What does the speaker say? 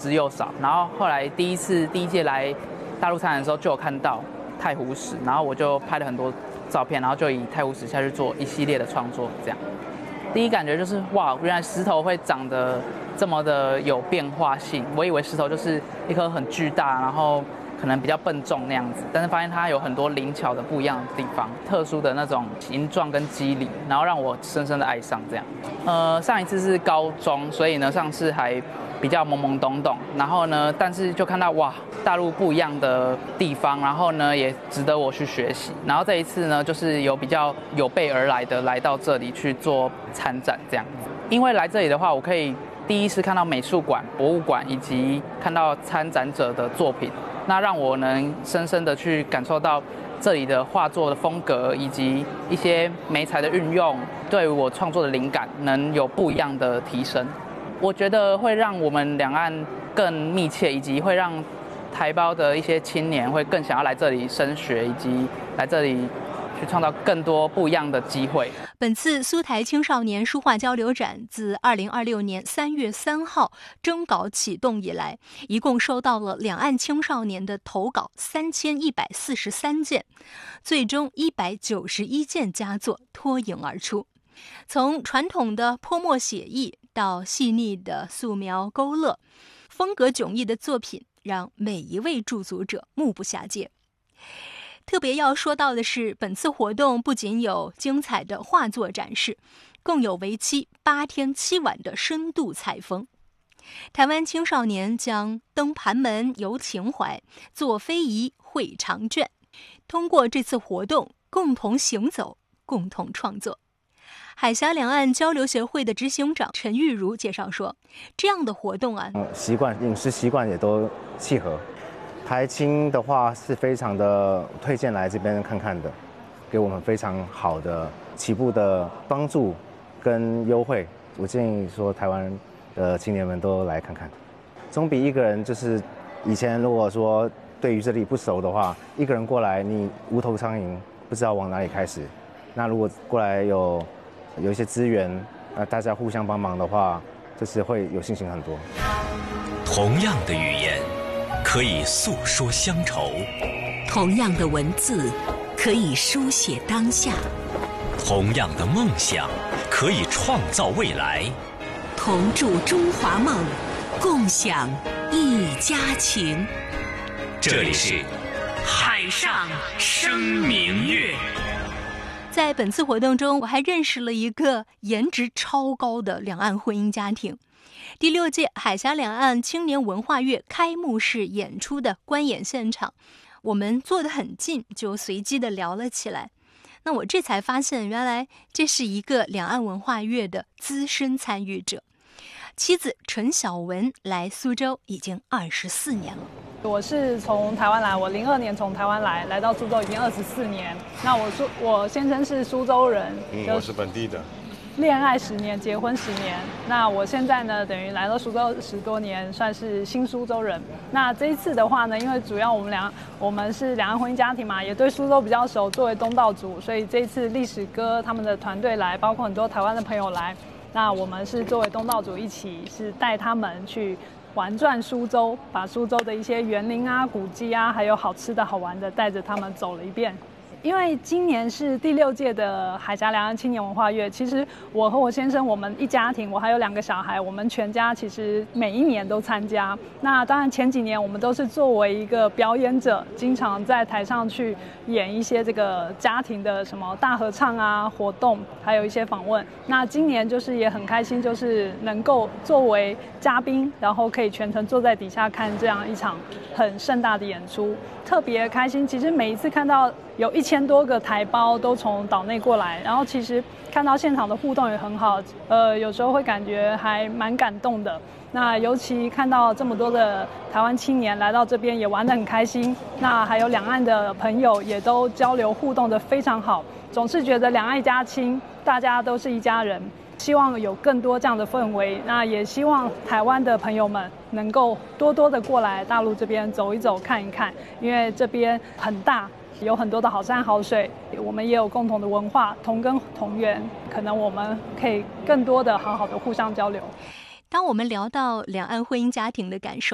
之又少。然后后来第一届来大陆参展的时候，就有看到太湖石，然后我就拍了很多照片，然后就以太湖石下去做一系列的创作，这样。第一感觉就是哇，原来石头会长得这么的有变化性。我以为石头就是一颗很巨大，然后可能比较笨重那样子，但是发现它有很多灵巧的不一样的地方，特殊的那种形状跟肌理，然后让我深深的爱上这样。上一次是高中，所以呢上次还比较懵懵懂懂，然后呢，但是就看到哇，大陆不一样的地方，然后呢也值得我去学习。然后这一次呢，就是有比较有备而来的来到这里去做参展这样子。因为来这里的话，我可以第一是看到美术馆、博物馆，以及看到参展者的作品，那让我能深深的去感受到这里的画作的风格，以及一些媒材的运用，对于我创作的灵感能有不一样的提升。我觉得会让我们两岸更密切，以及会让台胞的一些青年会更想要来这里升学，以及来这里去创造更多不一样的机会。 本次苏台青少年书画交流展自2026年3月3号征稿启动以来，一共收到了两岸青少年的投稿3143件，最终191件佳作脱颖而出。从传统的泼墨写意到细腻的素描勾勒，风格迥异的作品让每一位驻足者目不暇接。特别要说到的是，本次活动不仅有精彩的画作展示，更有为期8天7晚的深度采风。台湾青少年将登盘门游情怀，坐非遗绘长卷，通过这次活动共同行走，共同创作。海峡两岸交流协会的执行长陈玉如介绍说，这样的活动饮食习惯也都契合。台青的话是非常的推荐来这边看看的，给我们非常好的起步的帮助跟优惠。我建议说台湾的青年们都来看看，总比一个人就是以前如果说对于这里不熟的话，一个人过来你无头苍蝇，不知道往哪里开始。那如果过来有一些资源，大家互相帮忙的话，就是会有信心很多。 同样的语言可以诉说乡愁， 同样的文字可以书写当下， 同样的梦想可以创造未来。 同筑中华梦，共享一家情。 这里是海上生明月。 在本次活动中，我还认识了一个颜值超高的两岸婚姻家庭。第6届海峡两岸青年文化月开幕式演出的观演现场，我们坐得很近，就随机的聊了起来。那我这才发现，原来这是一个两岸文化月的资深参与者。妻子陈晓雯来苏州已经24年了。 我是从台湾来，我02年从台湾来到苏州已经24年。那我先生是苏州人， 我是本地的。 恋爱10年，结婚10年。那我现在呢，等于来到苏州10多年，算是新苏州人。那这一次的话呢，因为主要我们是两岸婚姻家庭嘛，也对苏州比较熟，作为东道主，所以这一次历史哥他们的团队来，包括很多台湾的朋友来。那我们是作为东道主一起是带他们去玩转苏州，把苏州的一些园林啊、古迹啊，还有好吃的好玩的，带着他们走了一遍。因为今年是第6届的海峡两岸青年文化月，其实我和我先生，我们一家庭，我还有2个小孩，我们全家其实每一年都参加。那当然前几年我们都是作为一个表演者，经常在台上去演一些这个家庭的什么大合唱啊活动，还有一些访问。那今年就是也很开心，就是能够作为嘉宾，然后可以全程坐在底下看这样一场很盛大的演出，特别开心。其实每一次看到有1000多个台胞都从岛内过来，然后其实看到现场的互动也很好，有时候会感觉还蛮感动的。那尤其看到这么多的台湾青年来到这边也玩得很开心，那还有两岸的朋友也都交流互动得非常好，总是觉得两岸一家亲，大家都是一家人。希望有更多这样的氛围，那也希望台湾的朋友们能够多多的过来大陆这边走一走看一看，因为这边很大，有很多的好山好水，我们也有共同的文化，同根同源，可能我们可以更多的好好的互相交流。 当我们聊到两岸婚姻家庭的感受，